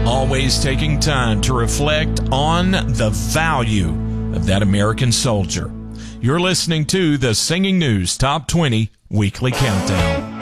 always taking time to reflect on the value of that American soldier. You're listening to the Singing News Top 20 Weekly Countdown.